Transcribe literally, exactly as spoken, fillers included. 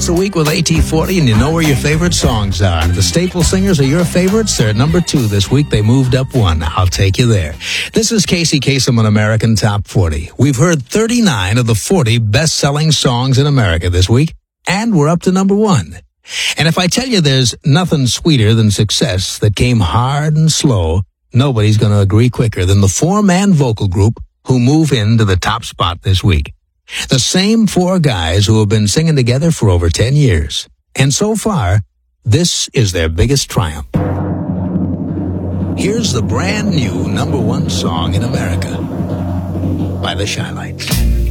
once a week with A T forty, and you know where your favorite songs are. The Staple Singers are your favorites. They're at number two this week. They moved up one. I'll take you there. This is Casey Kasem on American Top forty. We've heard thirty-nine of the forty best-selling songs in America this week, and we're up to number one. And if I tell you there's nothing sweeter than success that came hard and slow, nobody's going to agree quicker than the four-man vocal group who move into the top spot this week. The same four guys who have been singing together for over ten years. And so far, this is their biggest triumph. Here's the brand new number one song in America by the Shy Lights.